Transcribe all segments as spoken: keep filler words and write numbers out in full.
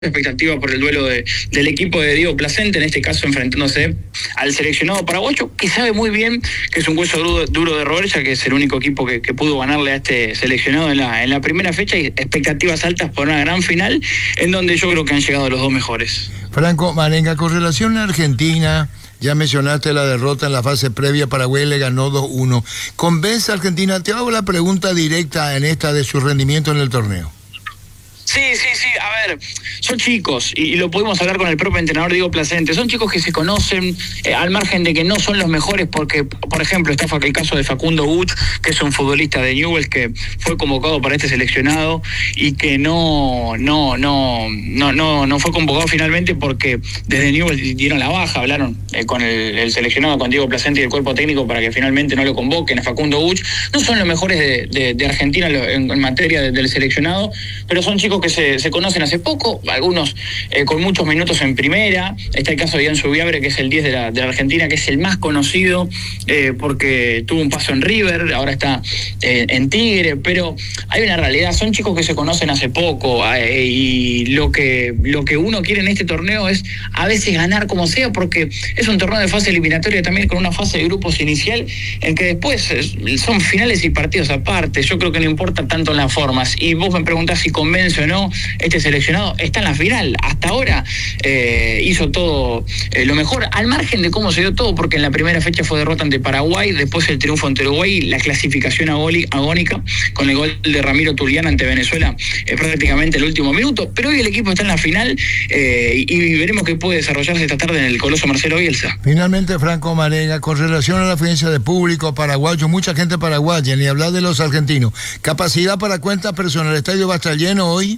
expectativa por el duelo de, del equipo de Diego Placente, en este caso enfrentándose al seleccionado paraguayo, que sabe muy bien que es un hueso duro, duro de roer, ya que es el único equipo que, que pudo ganarle a este seleccionado en la, en la primera fecha, y expectativas altas por una gran final, en donde yo creo que han llegado los dos mejores. Franco Marenga, con relación a Argentina, ya mencionaste la derrota en la fase previa, Paraguay le ganó dos uno. ¿Convence a Argentina? Te hago la pregunta directa en esta de su rendimiento en el torneo. Sí, sí, sí, a ver, son chicos, y, y lo pudimos hablar con el propio entrenador Diego Placente, son chicos que se conocen, eh, al margen de que no son los mejores, porque, por ejemplo, está el caso de Facundo Buch, que es un futbolista de Newell's que fue convocado para este seleccionado y que no, no, no, no, no, no fue convocado finalmente porque desde Newell's dieron la baja, hablaron eh, con el, el seleccionado, con Diego Placente y el cuerpo técnico para que finalmente no lo convoquen a Facundo Buch. No son los mejores de, de, de Argentina en, en materia de, del seleccionado, pero son chicos que se, se conocen hace poco, algunos eh, con muchos minutos en primera. Está el caso de Ian Subiabre, que es el diez de la, de la Argentina, que es el más conocido eh, porque tuvo un paso en River, ahora está eh, en Tigre, pero hay una realidad, son chicos que se conocen hace poco eh, y lo que, lo que uno quiere en este torneo es a veces ganar como sea, porque es un torneo de fase eliminatoria también con una fase de grupos inicial en que después eh, son finales y partidos aparte. Yo creo que no importa tanto en las formas, y vos me preguntás si convence o no. Este seleccionado está en la final, hasta ahora eh, hizo todo eh, lo mejor, al margen de cómo se dio todo, porque en la primera fecha fue derrota ante Paraguay, después el triunfo ante Uruguay, la clasificación agónica con el gol de Ramiro Tuliana ante Venezuela eh, prácticamente el último minuto, pero hoy el equipo está en la final eh, y veremos qué puede desarrollarse esta tarde en el Coloso Marcelo Bielsa. Finalmente, Franco Marenga, con relación a la afluencia de público paraguayo, mucha gente paraguaya, ni hablar de los argentinos, capacidad para cuenta personal, ¿el estadio va a estar lleno hoy?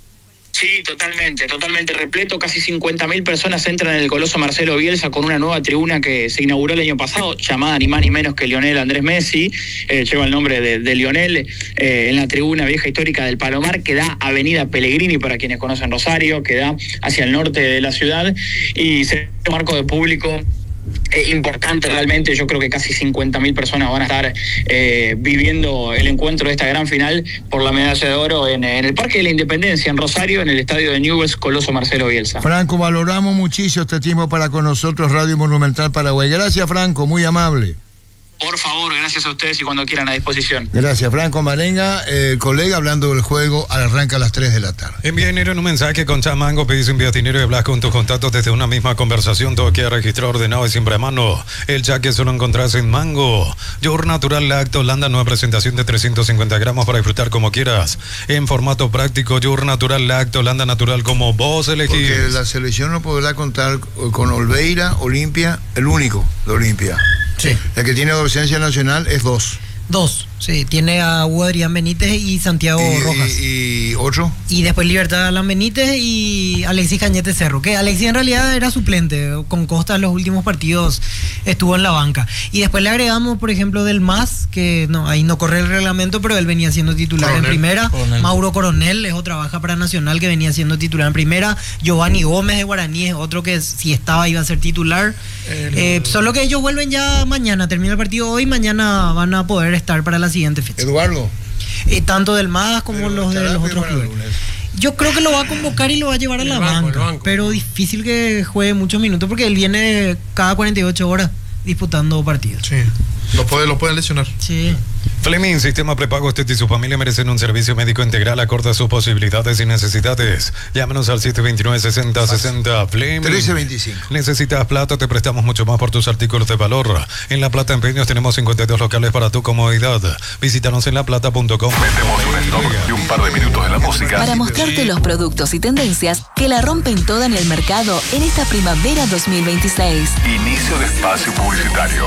Sí, totalmente, totalmente repleto, casi cincuenta mil personas entran en el Coloso Marcelo Bielsa con una nueva tribuna que se inauguró el año pasado, llamada ni más ni menos que Lionel Andrés Messi, eh, lleva el nombre de, de Lionel, eh, en la tribuna vieja histórica del Palomar, que da Avenida Pellegrini, para quienes conocen Rosario, que da hacia el norte de la ciudad, y se marco de público Eh, importante realmente. Yo creo que casi cincuenta mil personas van a estar eh, viviendo el encuentro de esta gran final por la medalla de oro en, en el Parque de la Independencia, en Rosario, en el estadio de Newell's Coloso Marcelo Bielsa. Franco, valoramos muchísimo este tiempo para con nosotros, Radio Monumental Paraguay. Gracias, Franco, muy amable. Por favor, gracias a ustedes y cuando quieran a disposición. Gracias, Franco Marenga, eh, colega, hablando del juego, arranca a las tres de la tarde. Envía dinero en un mensaje con Chamango, pedís envía dinero y hablas con tus contactos desde una misma conversación, todo queda registrado, ordenado y siempre a mano. El chaque solo encontrás en Mango. Yogur Natural Lacto Holanda, nueva presentación de trescientos cincuenta gramos para disfrutar como quieras. En formato práctico, Yogur Natural Lacto Holanda natural como vos elegís. Porque la selección no podrá contar con Olveira, Olimpia, el único de Olimpia. Sí. La que tiene ausencia nacional es dos. Dos, sí. Tiene a Hugo Adrián Benítez y Santiago y, Rojas. Y, y otro. Y después Libertad Alan Benítez y Alexis Cañete Cerro, que Alexis en realidad era suplente. Con Costa en los últimos partidos estuvo en la banca. Y después le agregamos, por ejemplo, del M A S, que no, ahí no corre el reglamento, pero él venía siendo titular Coronel, en primera. Coronel. Mauro Coronel es otra baja para Nacional que venía siendo titular en primera. Giovanni Gómez de Guaraní es otro que si estaba iba a ser titular. El... Eh, solo que ellos vuelven ya mañana, termina el partido hoy, mañana van a poder estar para la siguiente fecha. Eduardo. Eh, tanto del M A S como pero los de los otros clubes. Yo creo que lo va a convocar y lo va a llevar a la banco, banca, banco. Pero difícil que juegue muchos minutos porque él viene cada cuarenta y ocho horas disputando partidos. Sí. Lo puede, lo pueden lesionar. Sí. Fleming, Sistema Prepago. Usted y su familia merecen un servicio médico integral acorde a sus posibilidades y necesidades. Llámenos al siete dos nueve, seis cero seis cero. Fleming. trece veinticinco. Necesitas plata, te prestamos mucho más por tus artículos de valor. En La Plata Empeños tenemos cincuenta y dos locales para tu comodidad. Visítanos en laplata punto com. Vendemos un stock de un par de minutos de la música para mostrarte los productos y tendencias que la rompen toda en el mercado en esta primavera dos mil veintiséis. Inicio de espacio publicitario.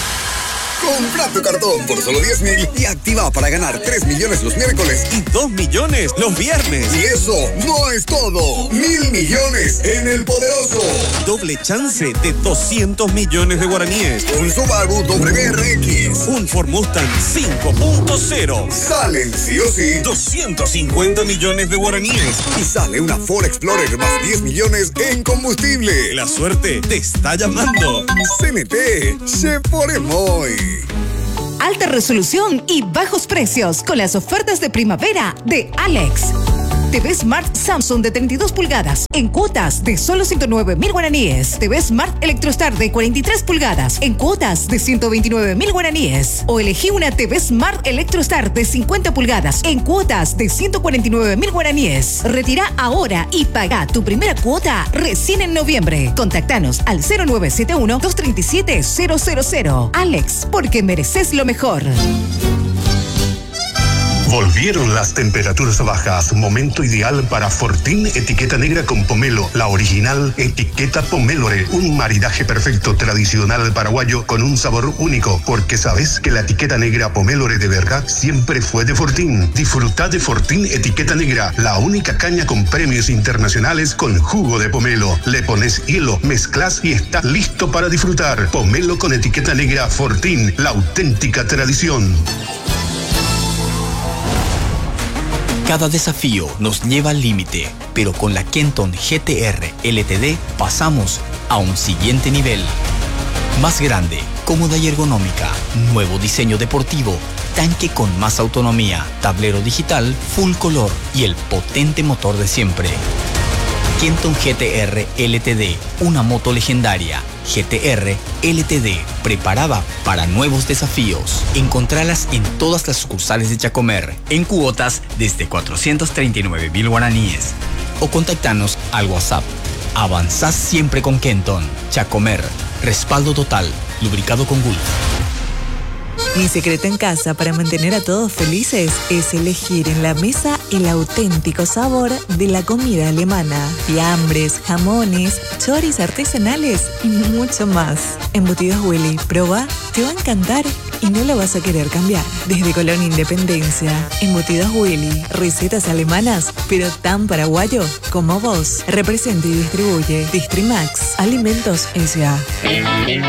Compra tu cartón por solo diez mil y activa para ganar tres millones los miércoles y dos millones los viernes. Y eso no es todo. Mil millones en el poderoso. Doble chance de doscientos millones de guaraníes. Un Subaru W R X. Un Ford Mustang cinco punto cero. Salen sí o sí doscientos cincuenta millones de guaraníes. Y sale una Ford Explorer más diez millones en combustible. La suerte te está llamando. C N T, se pone muy. Alta resolución y bajos precios con las ofertas de primavera de Alex. T V Smart Samsung de treinta y dos pulgadas en cuotas de solo ciento nueve mil guaraníes. T V Smart Electrostar de cuarenta y tres pulgadas en cuotas de ciento veintinueve mil guaraníes. O elegí una T V Smart Electrostar de cincuenta pulgadas en cuotas de ciento cuarenta y nueve mil guaraníes. Retira ahora y paga tu primera cuota recién en noviembre. Contactanos al cero nueve siete uno, dos tres siete, cero cero cero. Alex, porque mereces lo mejor. Volvieron las temperaturas bajas, momento ideal para Fortín etiqueta negra con pomelo, la original etiqueta Pomélore, un maridaje perfecto tradicional paraguayo con un sabor único, porque sabes que la etiqueta negra Pomélore de verdad siempre fue de Fortín. Disfruta de Fortín etiqueta negra, la única caña con premios internacionales con jugo de pomelo. Le pones hielo, mezclas y está listo para disfrutar. Pomelo con etiqueta negra Fortín, la auténtica tradición. Cada desafío nos lleva al límite, pero con la Kenton G T R L T D pasamos a un siguiente nivel. Más grande, cómoda y ergonómica, nuevo diseño deportivo, tanque con más autonomía, tablero digital, full color y el potente motor de siempre. Kenton G T R L T D, una moto legendaria. G T R L T D, preparada para nuevos desafíos. Encontralas en todas las sucursales de Chacomer, en cuotas desde cuatrocientos treinta y nueve mil guaraníes. O contactanos al WhatsApp. Avanzás siempre con Kenton. Chacomer, respaldo total, lubricado con Gulf. Mi secreto en casa para mantener a todos felices es elegir en la mesa el auténtico sabor de la comida alemana. Fiambres, jamones, choris artesanales y mucho más. Embutidos Willy, proba, te va a encantar y no lo vas a querer cambiar. Desde Colón Independencia, Embutidos Willy, recetas alemanas, pero tan paraguayo como vos. Representa y distribuye Distrimax Alimentos S A